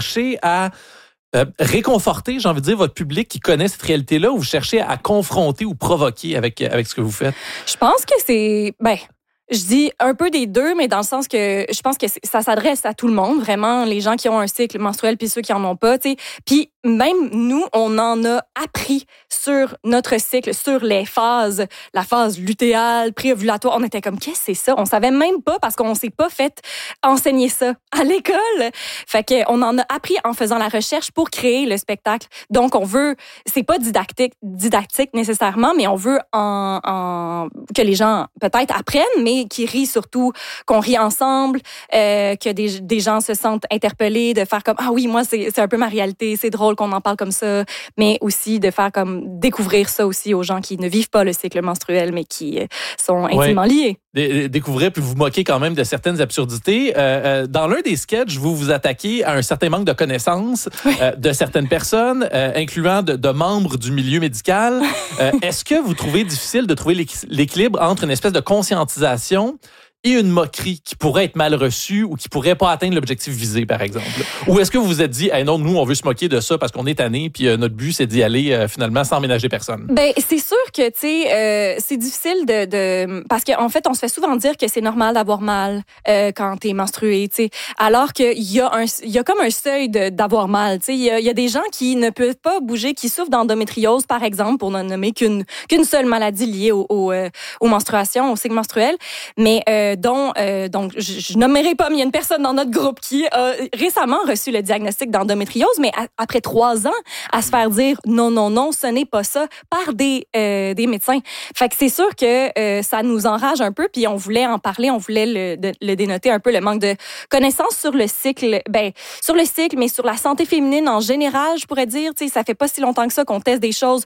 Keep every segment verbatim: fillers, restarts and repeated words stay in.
cherchez à euh, réconforter, j'ai envie de dire, votre public qui connaît cette réalité-là, ou vous cherchez à confronter ou provoquer avec, avec ce que vous faites? Je pense que c'est... Ben, je dis un peu des deux, mais dans le sens que je pense que ça s'adresse à tout le monde, vraiment, les gens qui ont un cycle menstruel puis ceux qui en ont pas, tu sais. Puis même nous, on en a appris sur notre cycle, sur les phases, la phase lutéale, préovulatoire. On était comme, qu'est-ce que c'est ça? On savait même pas parce qu'on s'est pas fait enseigner ça à l'école. Fait que on en a appris en faisant la recherche pour créer le spectacle. Donc, on veut, c'est pas didactique, didactique nécessairement, mais on veut en, en que les gens peut-être apprennent, mais qui rient surtout, qu'on rit ensemble, euh, que des, des gens se sentent interpellés, de faire comme, ah oui, moi, c'est, c'est un peu ma réalité, c'est drôle qu'on en parle comme ça, mais aussi de faire comme découvrir ça aussi aux gens qui ne vivent pas le cycle menstruel, mais qui euh, sont intimement ouais. liés. D- découvrir, puis vous moquer quand même de certaines absurdités. Euh, euh, dans l'un des sketchs, vous vous attaquez à un certain manque de connaissances oui. euh, de certaines personnes, euh, incluant de, de membres du milieu médical. Euh, est-ce que vous trouvez difficile de trouver l'équilibre entre une espèce de conscientisation et une moquerie qui pourrait être mal reçue ou qui pourrait pas atteindre l'objectif visé, par exemple? Ou est-ce que vous vous êtes dit, hey non, nous, on veut se moquer de ça parce qu'on est tannés, puis euh, notre but, c'est d'y aller euh, finalement sans ménager personne? Ben, c'est sûr que, tu sais, euh, c'est difficile de, de... Parce qu'en fait, on se fait souvent dire que c'est normal d'avoir mal euh, quand t'es menstrué, tu sais. Alors qu'il y a un, il y a comme un seuil de, d'avoir mal, tu sais. Il y a, il y a des gens qui ne peuvent pas bouger, qui souffrent d'endométriose, par exemple, pour ne nommer qu'une, qu'une seule maladie liée au, au, euh, aux menstruations, au cycle menstruel. Mais, euh, dont, euh, donc, je, je nommerai pas, mais il y a une personne dans notre groupe qui a récemment reçu le diagnostic d'endométriose, mais à, après trois ans, à se faire dire non, non, non, ce n'est pas ça, par des, euh, des médecins. Fait que c'est sûr que euh, ça nous enrage un peu, puis on voulait en parler, on voulait le, de, le dénoter un peu, le manque de connaissances sur le cycle, ben, sur le cycle, mais sur la santé féminine en général, je pourrais dire, tu sais, ça fait pas si longtemps que ça qu'on teste des choses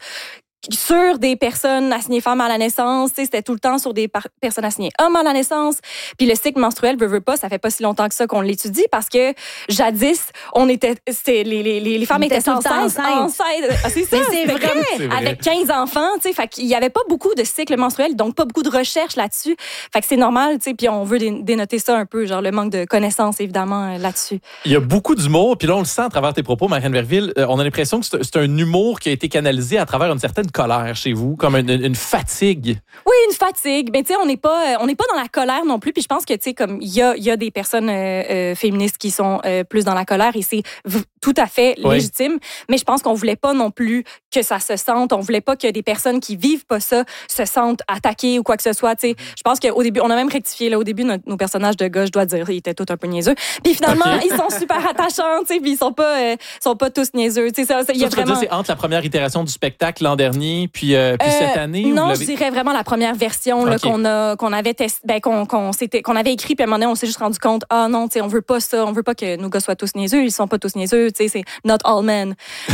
sur des personnes assignées femmes à la naissance, tu sais, c'était tout le temps sur des par- personnes assignées hommes à la naissance. Puis le cycle menstruel, veut, veut pas, ça fait pas si longtemps que ça qu'on l'étudie parce que jadis, on était, c'était, les, les, les femmes étaient tout le temps enceintes. Ah, c'est ça, mais c'est vrai. C'est vrai. Avec quinze enfants, tu sais, fait qu'il y avait pas beaucoup de cycles menstruels, donc pas beaucoup de recherches là-dessus. Fait que c'est normal, tu sais, puis on veut dénoter ça un peu, genre le manque de connaissances, évidemment, là-dessus. Il y a beaucoup d'humour, puis là, on le sent à travers tes propos, Marianne Verville. Euh, on a l'impression que c'est, c'est un humour qui a été canalisé à travers une certaine colère chez vous, comme une, une fatigue. Oui, une fatigue. Mais tu sais, on n'est pas, on n'est pas dans la colère non plus. Puis je pense que tu sais, comme il y a, il y a des personnes euh, euh, féministes qui sont euh, plus dans la colère et c'est v- tout à fait oui. légitime. Mais je pense qu'on voulait pas non plus que ça se sente. On voulait pas que des personnes qui vivent pas ça se sentent attaquées ou quoi que ce soit. Tu sais, je pense qu'au début, on a même rectifié là au début notre, nos personnages de gars, je dois dire, ils étaient tous un peu niaiseux. Puis finalement, okay. ils sont super attachants. Tu sais, puis ils sont pas, euh, sont pas tous niaiseux. Tu sais, ça, il y a vraiment. Dire, c'est entre la première itération du spectacle l'an dernier puis euh, Puis euh, cette année, non, je dirais vraiment la première version okay. là, qu'on a, qu'on avait testé, ben, qu'on, qu'on, s'était, qu'on avait écrit, puis à un moment donné, on s'est juste rendu compte, ah non, tu sais, on veut pas ça, on veut pas que nos gars soient tous niaiseux, ils sont pas tous niaiseux, tu sais, c'est not all men.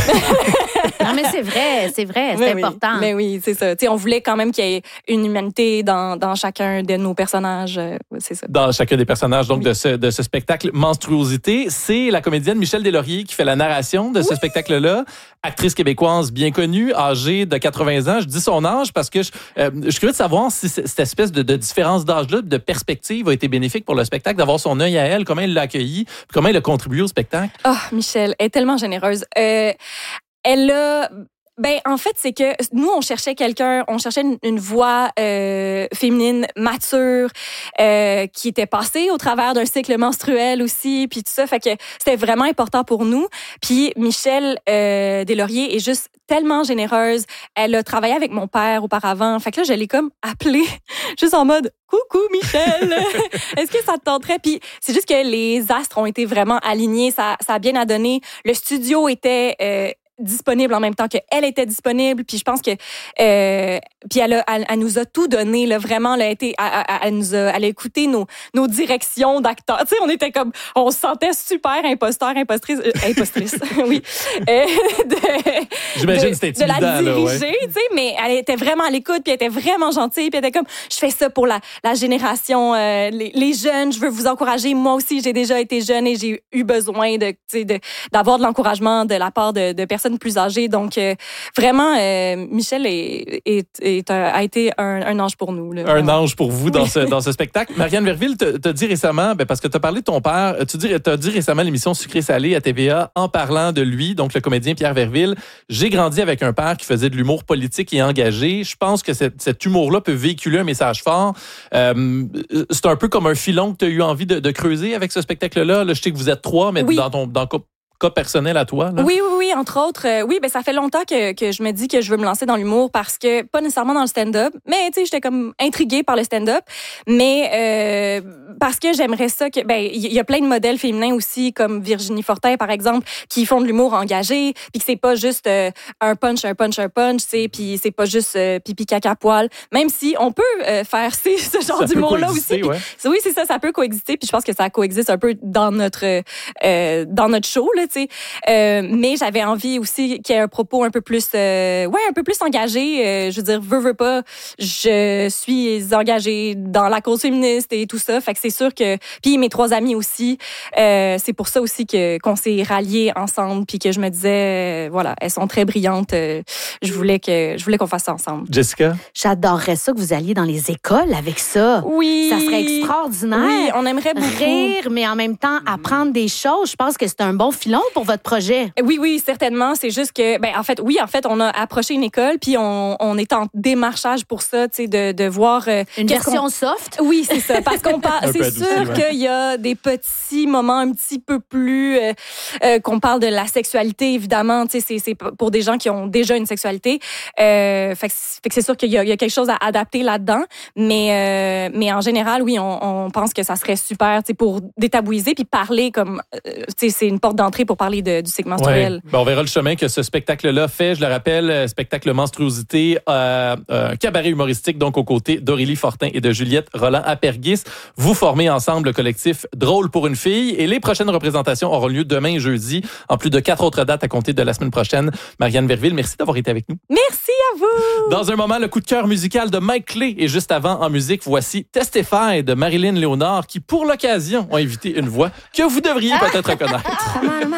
Non, mais c'est vrai, c'est vrai, c'est mais important. Oui, mais oui, c'est ça. Tu sais, on voulait quand même qu'il y ait une humanité dans, dans chacun de nos personnages, euh, c'est ça. Dans chacun des personnages, donc, oui. de, ce, de ce spectacle Menstruosité, c'est la comédienne Michèle Deslauriers qui fait la narration de ce oui. spectacle-là, actrice québécoise bien connue, âgée de quatre-vingts ans. Je dis son âge parce que je, euh, je suis curieux de savoir si cette espèce de, de différence d'âge-là, de perspective, a été bénéfique pour le spectacle, d'avoir son œil à elle, comment elle l'a accueilli, comment elle a contribué au spectacle. Ah, oh, Michèle, elle est tellement généreuse. Euh, elle a... Ben en fait c'est que nous on cherchait quelqu'un, on cherchait une, une voix euh, féminine mature euh, qui était passée au travers d'un cycle menstruel aussi puis tout ça, fait que c'était vraiment important pour nous. Puis Michèle euh, Deslauriers est juste tellement généreuse. Elle a travaillé avec mon père auparavant, fait que là je l'ai comme appelée juste en mode coucou Michèle, est-ce que ça te tenterait? Puis c'est juste que les astres ont été vraiment alignés, ça ça a bien à donner. Le studio était euh, disponible en même temps qu'elle était disponible, puis je pense que euh, puis elle, a, elle, elle nous a tout donné là, vraiment elle a été elle, elle, elle nous a elle a écouté nos nos directions d'acteurs, tu sais, on était comme on se sentait super imposteur impostrice euh, impostrice oui euh, de, j'imagine de, c'était de la diriger, ouais. tu sais, mais elle était vraiment à l'écoute, puis elle était vraiment gentille, puis elle était comme je fais ça pour la la génération euh, les, les jeunes, je veux vous encourager, moi aussi j'ai déjà été jeune et j'ai eu besoin de tu sais de d'avoir de l'encouragement de la part de, de personnes personnes plus âgées. Donc, euh, vraiment, euh, Michel est, est, est un, a été un, un ange pour nous. Là, un vraiment. ange pour vous dans ce, dans ce spectacle. Marianne Verville te, te dit récemment, ben parce que tu as parlé de ton père, tu dis, t'as dit récemment à l'émission Sucré-Salé à T V A en parlant de lui, donc le comédien Pierre Verville. J'ai grandi avec un père qui faisait de l'humour politique et engagé. Je pense que cette, cet humour-là peut véhiculer un message fort. Euh, c'est un peu comme un filon que tu as eu envie de, de creuser avec ce spectacle-là. Là, je sais que vous êtes trois, mais oui. dans ton dans cas personnel à toi. Là. Oui, oui, oui, entre autres. Euh, oui, ben ça fait longtemps que, que je me dis que je veux me lancer dans l'humour parce que, pas nécessairement dans le stand-up, mais tu sais, j'étais comme intriguée par le stand-up, mais euh, parce que j'aimerais ça que, ben, il y a plein de modèles féminins aussi, comme Virginie Fortin, par exemple, qui font de l'humour engagé, puis que c'est pas juste euh, un punch, un punch, un punch, tu sais, puis c'est pas juste euh, pipi, caca, poil, même si on peut euh, faire ces, ce genre ça d'humour-là aussi. Ouais. Pis, oui, c'est ça, ça peut coexister, puis je pense que ça coexiste un peu dans notre, euh, dans notre show, là, tu sais. Euh, mais j'avais envie aussi qu'il y ait un propos un peu plus, euh, ouais, un peu plus engagé. Euh, je veux dire, veux, veux pas, je suis engagée dans la cause féministe et tout ça. Fait que c'est sûr que, puis mes trois amis aussi, euh, c'est pour ça aussi que qu'on s'est ralliés ensemble, puis que je me disais, euh, voilà, elles sont très brillantes. Euh, je voulais que, je voulais qu'on fasse ça ensemble. Jessica, j'adorerais ça que vous alliez dans les écoles avec ça. Oui, ça serait extraordinaire. Oui, on aimerait beaucoup rire, mais en même temps apprendre des choses. Je pense que c'est un bon filon pour votre projet. Oui, oui, certainement. C'est juste que, ben, en fait, oui, en fait, on a approché une école, puis on, on est en démarchage pour ça, tu sais, de, de voir. Euh, une version soft? Oui, c'est ça. Parce qu'on parle, c'est sûr ouais. qu'il y a des petits moments un petit peu plus, euh, euh, qu'on parle de la sexualité, évidemment, tu sais, c'est, c'est pour des gens qui ont déjà une sexualité. Euh, fait, que, fait que c'est sûr qu'il y a, il y a quelque chose à adapter là-dedans. Mais, euh, mais en général, oui, on, on pense que ça serait super, tu sais, pour détabouiser puis parler comme, euh, tu sais, c'est une porte d'entrée pour parler de, du cycle menstruel. Ouais. Ben, on verra le chemin que ce spectacle-là fait. Je le rappelle, spectacle Menstruosité, euh, un cabaret humoristique, donc aux côtés d'Aurélie Fortin et de Juliette Roland-Apergis. Vous formez ensemble le collectif Drôle pour une fille et les prochaines représentations auront lieu demain jeudi, en plus de quatre autres dates à compter de la semaine prochaine. Marianne Verville, merci d'avoir été avec nous. Merci à vous! Dans un moment, le coup de cœur musical de Mike Clay et juste avant, en musique, voici Testify de Marilyn Léonard qui, pour l'occasion, ont invité une voix que vous devriez peut-être reconnaître.